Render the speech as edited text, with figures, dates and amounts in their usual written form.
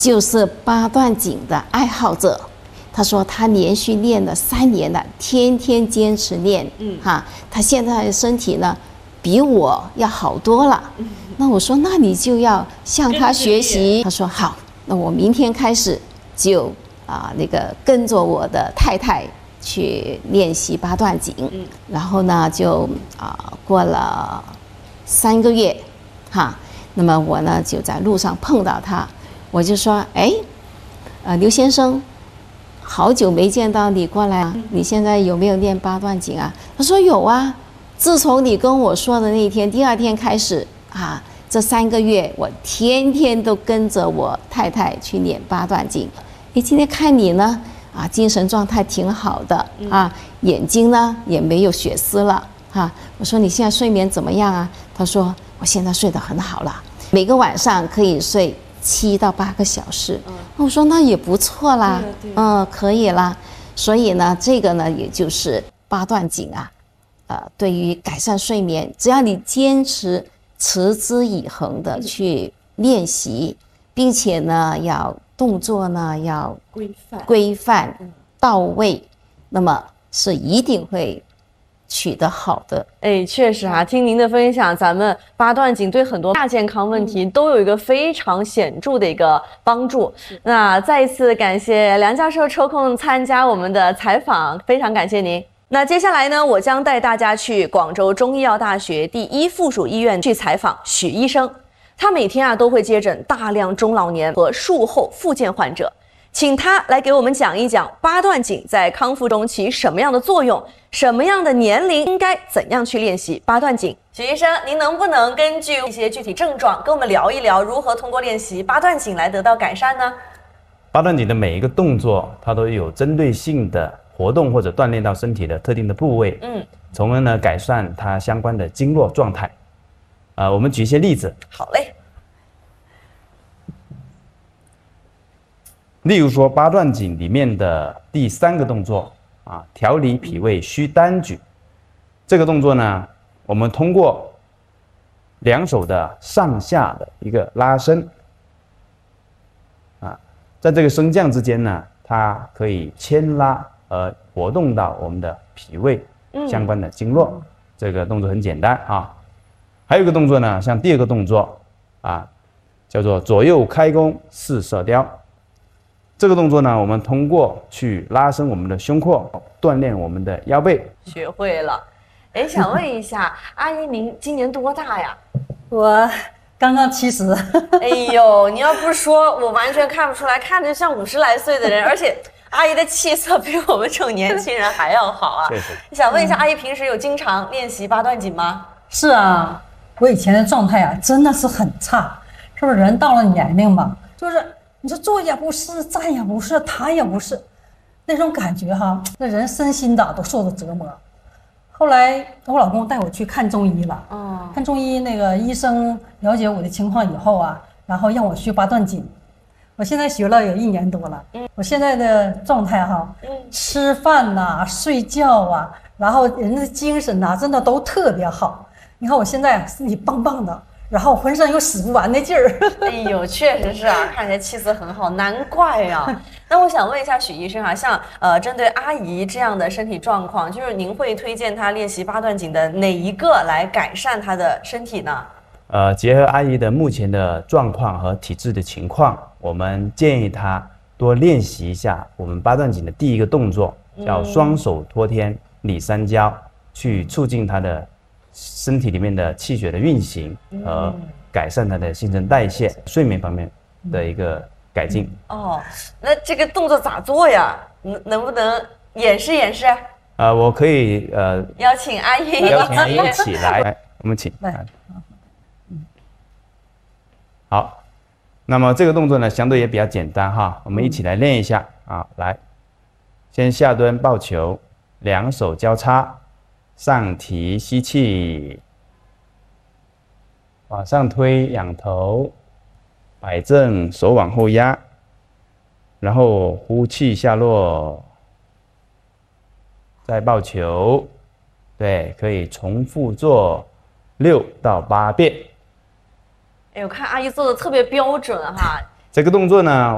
就是八段锦的爱好者。他说他连续练了3年了，天天坚持练，他现在的身体呢比我要好多了。那我说那你就要向他学习。他说好，那我明天开始就跟着我的太太去练习八段锦。然后呢就过了3个月，那么我呢就在路上碰到他，我就说刘先生，好久没见到你过来啊，你现在有没有练八段锦啊？他说有啊，自从你跟我说的那一天，第2天开始这3个月我天天都跟着我太太去练八段锦。今天看你呢精神状态挺好的眼睛呢也没有血丝了我说你现在睡眠怎么样啊？他说我现在睡得很好了，每个晚上可以睡7到8个小时。我说那也不错啦，可以啦。所以呢，这个呢，也就是八段锦对于改善睡眠，只要你坚持持之以恒的去练习，并且呢，要动作呢要规范到位，那么是一定会取得好的。 确实听您的分享，咱们八段锦对很多亚健康问题都有一个非常显著的一个帮助。那再一次感谢梁教授抽空参加我们的采访，非常感谢您。那接下来呢，我将带大家去广州中医药大学第1附属医院去采访许医生。他每天都会接诊大量中老年和术后复健患者，请他来给我们讲一讲八段锦在康复中起什么样的作用，什么样的年龄应该怎样去练习八段锦。许医生，您能不能根据一些具体症状跟我们聊一聊，如何通过练习八段锦来得到改善呢？ 八段锦的每一个动作，它都有针对性的活动或者锻炼到身体的特定的部位，从而呢改善它相关的经络状态。我们举一些例子。 好嘞。 例如说八段锦里面的第3个动作调理脾胃虚单举，这个动作呢，我们通过2手的上下的一个拉伸在这个升降之间呢，它可以牵拉而活动到我们的脾胃相关的经络。这个动作很简单还有一个动作呢，像第2个动作叫做左右开弓四射雕。这个动作呢，我们通过去拉伸我们的胸廓，锻炼我们的腰背。 学会了。想问一下阿姨，您今年多大呀？ 我刚刚70。 你要不说，我完全看不出来，看着像50来岁的人，而且阿姨的气色比我们这种年轻人还要好啊。想问一下阿姨，平时有经常练习八段锦吗？ 是啊，我以前的状态真的是很差，是不是？人到了年龄嘛，就是你说坐也不是，站也不是，躺也不是，那种感觉那人身心的都受到折磨。后来我老公带我去看中医了，看中医那个医生了解我的情况以后然后让我学八段锦。我现在学了有1年多了，我现在的状态吃饭睡觉然后人的精神真的都特别好。你看我现在身体棒棒的，然后浑身有使不完的劲儿。 确实是看起来气色很好，难怪那我想问一下许医生像针对阿姨这样的身体状况，就是您会推荐她练习八段锦的哪一个来改善她的身体呢？ 结合阿姨的目前的状况和体质的情况，我们建议她多练习一下我们八段锦的第1个动作，叫双手托天理三焦，去促进她的身体里面的气血的运行和改善它的新陈代谢、睡眠方面的一个改进。 那这个动作咋做呀？能不能演示演示？ 我可以邀请阿姨一起来，我们请来。好，那么这个动作呢，相对也比较简单我们一起来练一下来，先下蹲抱球，2手交叉，上提吸气，往上推仰头，摆正手往后压，然后呼气下落，再抱球，对，可以重复做6到8遍。 我看阿姨做的特别标准这个动作呢